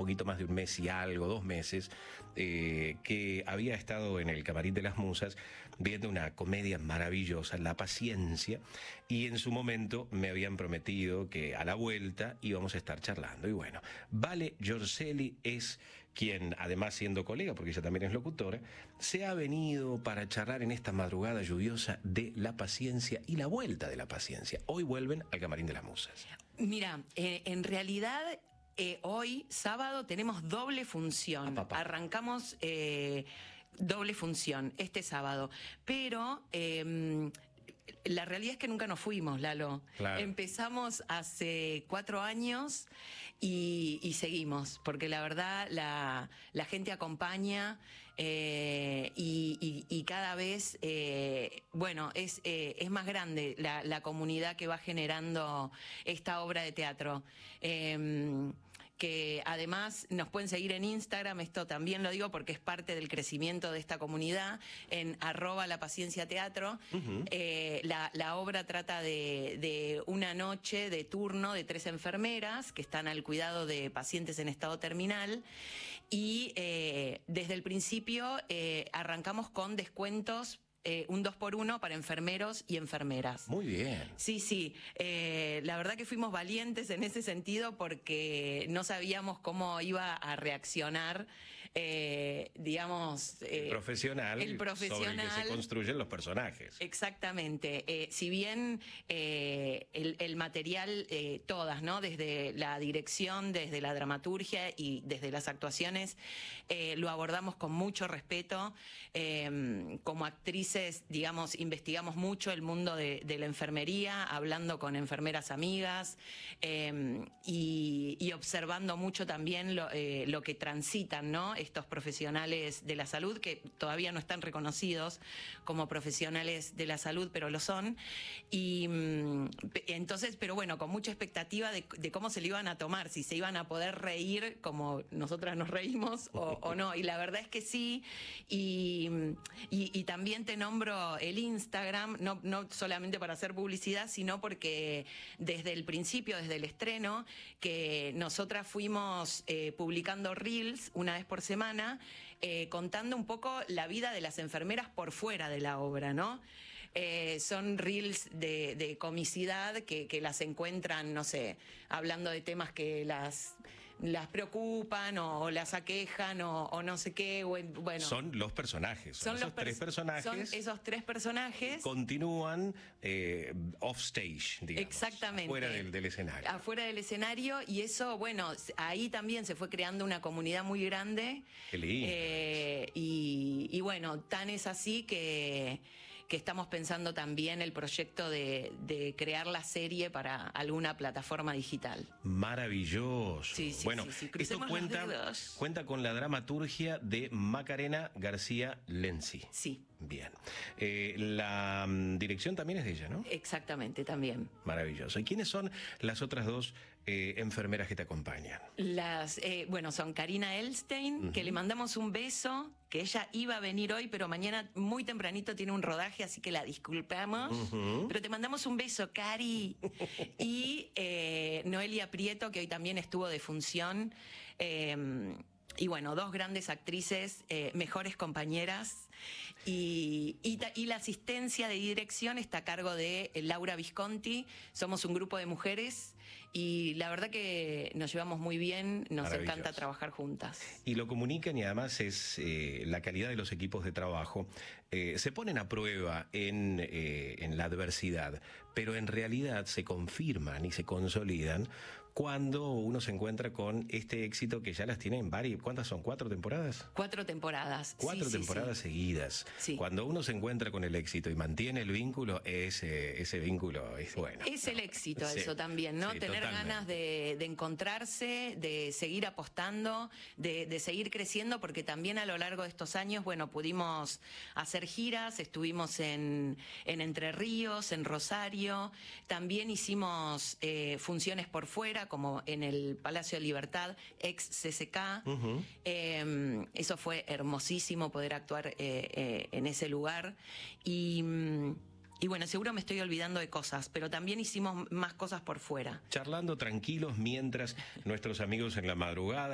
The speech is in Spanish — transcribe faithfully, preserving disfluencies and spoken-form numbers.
poquito más de un mes y algo, dos meses, eh, que había estado en el Camarín de las Musas viendo una comedia maravillosa, La Paciencia, y en su momento me habían prometido que a la vuelta íbamos a estar charlando. Y bueno, Vale Giorcelli es quien, además siendo colega, porque ella también es locutora, se ha venido para charlar en esta madrugada lluviosa de La Paciencia y la vuelta de La Paciencia. Hoy vuelven al Camarín de las Musas. Mira, eh, en realidad... Eh, hoy, sábado, tenemos doble función. Ah, Arrancamos eh, doble función este sábado. Pero eh, la realidad es que nunca nos fuimos, Lalo. Claro. Empezamos hace cuatro años y, y seguimos. Porque la verdad, la, la gente acompaña eh, y, y, y cada vez, eh, bueno, es, eh, es más grande la, la comunidad que va generando esta obra de teatro. Eh, que además nos pueden seguir en Instagram, esto también lo digo porque es parte del crecimiento de esta comunidad, en arroba La Paciencia Teatro. Uh-huh. eh, la, la obra trata de, de una noche de turno de tres enfermeras que están al cuidado de pacientes en estado terminal y eh, desde el principio eh, arrancamos con descuentos. Eh, un dos por uno para enfermeros y enfermeras. Muy bien. Sí, sí. Eh, la verdad que fuimos valientes en ese sentido porque no sabíamos cómo iba a reaccionar, eh, digamos... Eh, el profesional, el profesional sobre el que se construyen los personajes. Exactamente. Eh, si bien eh, el, el material, eh, todas, ¿no? Desde la dirección, desde la dramaturgia y desde las actuaciones, eh, lo abordamos con mucho respeto. Eh, como actriz digamos, investigamos mucho el mundo de, de la enfermería, hablando con enfermeras amigas eh, y, y observando mucho también lo, eh, lo que transitan, ¿no? Estos profesionales de la salud que todavía no están reconocidos como profesionales de la salud, pero lo son. Y entonces, pero bueno, con mucha expectativa de, de cómo se lo iban a tomar, si se iban a poder reír como nosotras nos reímos o, o no. Y la verdad es que sí. Y, y, y también te nombro el Instagram, no, no solamente para hacer publicidad, sino porque desde el principio, desde el estreno, que nosotras fuimos eh, publicando reels una vez por semana, eh, contando un poco la vida de las enfermeras por fuera de la obra, ¿no? Eh, son reels de, de comicidad que, que las encuentran, no sé, hablando de temas que las, las preocupan o, o las aquejan o, o no sé qué, o, bueno. Son los personajes, son, son esos los per tres personajes. Son esos tres personajes. Continúan eh, off-stage, digamos. Exactamente. Afuera del, del escenario. Afuera del escenario, y eso, bueno, ahí también se fue creando una comunidad muy grande. Qué lindo. Eh, y, y bueno, tan es así que, que estamos pensando también el proyecto de, de crear la serie para alguna plataforma digital. Maravilloso. Sí, sí, bueno, sí, sí. esto cuenta, cuenta con la dramaturgia de Macarena García Lenzi. Sí. Bien. Eh, la um, dirección también es de ella, ¿no? Exactamente, también. Maravilloso. ¿Y quiénes son las otras dos eh, enfermeras que te acompañan? Las, eh, bueno, son Karina Elstein, uh-huh. que le mandamos un beso, que ella iba a venir hoy, pero mañana muy tempranito tiene un rodaje, así que la disculpamos. Uh-huh. Pero te mandamos un beso, Cari. Y eh, Noelia Prieto, que hoy también estuvo de función. Eh, Y bueno, dos grandes actrices, eh, mejores compañeras, y, y, y la asistencia de dirección está a cargo de Laura Visconti. Somos un grupo de mujeres y la verdad que nos llevamos muy bien, nos encanta trabajar juntas. Y lo comunican, y además es eh, la calidad de los equipos de trabajo. Eh, se ponen a prueba en, eh, en la adversidad, pero en realidad se confirman y se consolidan cuando uno se encuentra con este éxito que ya las tiene en varias. ¿Cuántas son? ¿Cuatro temporadas? Cuatro temporadas. Cuatro sí, temporadas sí, sí. seguidas. Sí. Cuando uno se encuentra con el éxito y mantiene el vínculo, ese, ese vínculo es bueno. Es ¿no? el éxito, sí. eso también, ¿no? Sí, Tener totalmente. ganas de, de encontrarse, de seguir apostando, de, de seguir creciendo, porque también a lo largo de estos años, bueno, pudimos hacer giras, estuvimos en, en Entre Ríos, en Rosario, también hicimos eh, funciones por fuera, como en el Palacio de Libertad, ex C C K. Uh-huh. eh, eso fue hermosísimo poder actuar eh, eh, en ese lugar. Y... Y bueno, seguro me estoy olvidando de cosas, pero también hicimos más cosas por fuera. Charlando tranquilos mientras nuestros amigos en la madrugada